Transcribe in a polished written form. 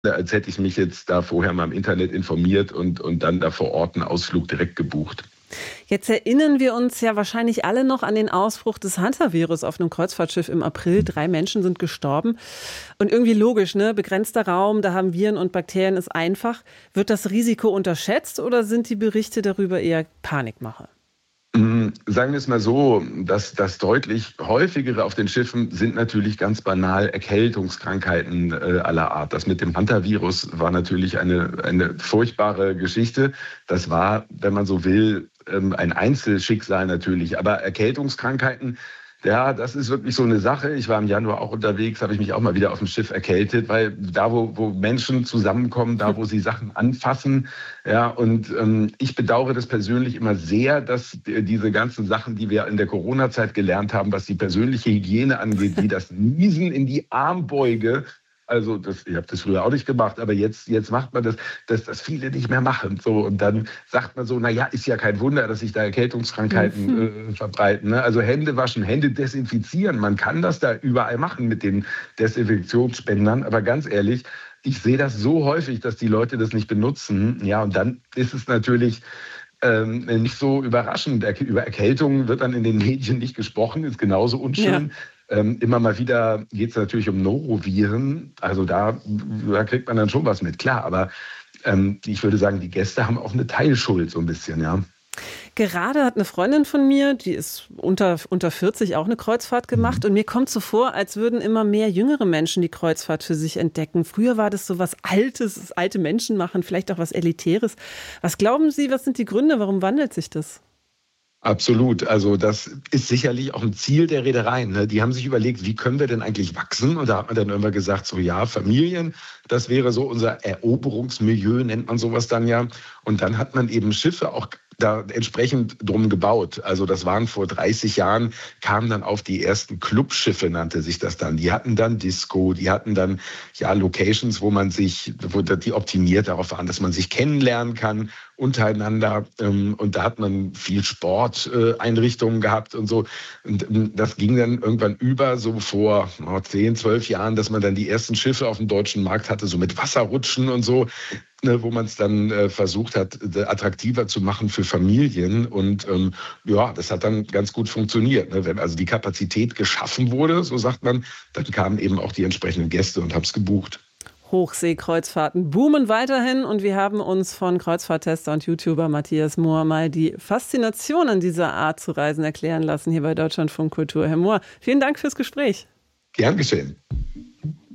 als hätte ich mich jetzt da vorher mal im Internet informiert und dann da vor Ort einen Ausflug direkt gebucht. Jetzt erinnern wir uns ja wahrscheinlich alle noch an den Ausbruch des Hantavirus auf einem Kreuzfahrtschiff im April. 3 Menschen sind gestorben. Und irgendwie logisch, ne? Begrenzter Raum, da haben Viren und Bakterien, ist einfach. Wird das Risiko unterschätzt oder sind die Berichte darüber eher Panikmache? Sagen wir es mal so, dass das deutlich häufigere auf den Schiffen sind natürlich ganz banal Erkältungskrankheiten aller Art. Das mit dem Hantavirus war natürlich eine furchtbare Geschichte. Das war, wenn man so will, ein Einzelschicksal natürlich. Aber Erkältungskrankheiten, ja, das ist wirklich so eine Sache. Ich war im Januar auch unterwegs, habe ich mich auch mal wieder auf dem Schiff erkältet, weil da, wo Menschen zusammenkommen, da, wo sie Sachen anfassen, ja, und ich bedauere das persönlich immer sehr, dass diese ganzen Sachen, die wir in der Corona-Zeit gelernt haben, was die persönliche Hygiene angeht, wie das Niesen in die Armbeuge. Also ich habe das früher auch nicht gemacht, aber jetzt macht man das, dass das viele nicht mehr machen. So, und dann sagt man so, naja, ist ja kein Wunder, dass sich da Erkältungskrankheiten verbreiten. Ne? Also Hände waschen, Hände desinfizieren. Man kann das da überall machen mit den Desinfektionsspendern. Aber ganz ehrlich, ich sehe das so häufig, dass die Leute das nicht benutzen. Ja, und dann ist es natürlich nicht so überraschend. Über Erkältungen wird dann in den Medien nicht gesprochen, ist genauso unschön. Ja. Immer mal wieder geht es natürlich um Noroviren. Also da kriegt man dann schon was mit, klar. Aber ich würde sagen, die Gäste haben auch eine Teilschuld so ein bisschen, ja. Gerade hat eine Freundin von mir, die ist unter 40, auch eine Kreuzfahrt gemacht. Und mir kommt so vor, als würden immer mehr jüngere Menschen die Kreuzfahrt für sich entdecken. Früher war das so was Altes, alte Menschen machen, vielleicht auch was Elitäres. Was glauben Sie, was sind die Gründe, warum wandelt sich das? Absolut. Also das ist sicherlich auch ein Ziel der Reedereien. Ne? Die haben sich überlegt, wie können wir denn eigentlich wachsen? Und da hat man dann irgendwann gesagt, so ja, Familien, das wäre so unser Eroberungsmilieu, nennt man sowas dann ja. Und dann hat man eben Schiffe auch da entsprechend drum gebaut. Also das waren vor 30 Jahren, kamen dann auf die ersten Clubschiffe, nannte sich das dann. Die hatten dann Disco, die hatten dann ja Locations, wo die optimiert darauf waren, dass man sich kennenlernen kann untereinander. Und da hat man viel Sporteinrichtungen gehabt und so. Und das ging dann irgendwann über, so vor 10, 12 Jahren, dass man dann die ersten Schiffe auf dem deutschen Markt hatte, so mit Wasserrutschen und so, wo man es dann versucht hat, attraktiver zu machen für Familien. Und ja, das hat dann ganz gut funktioniert. Ne? Wenn also die Kapazität geschaffen wurde, so sagt man, dann kamen eben auch die entsprechenden Gäste und haben es gebucht. Hochseekreuzfahrten boomen weiterhin und wir haben uns von Kreuzfahrttester und YouTuber Matthias Mohr mal die Faszination an dieser Art zu reisen erklären lassen, hier bei Deutschlandfunk Kultur. Herr Mohr, vielen Dank fürs Gespräch. Gern geschehen.